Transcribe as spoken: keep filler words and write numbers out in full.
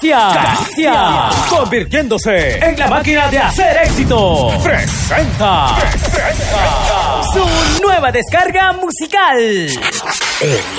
Casia, Casia, convirtiéndose en la máquina de hacer éxito, presenta, presenta su nueva descarga musical.